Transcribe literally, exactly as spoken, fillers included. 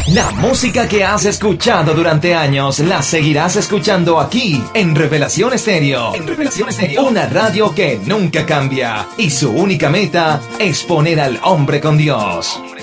La música que has escuchado durante años la seguirás escuchando aquí en Revelación Estéreo. En Revelación Estéreo, una radio que nunca cambia y su única meta es poner al hombre con Dios.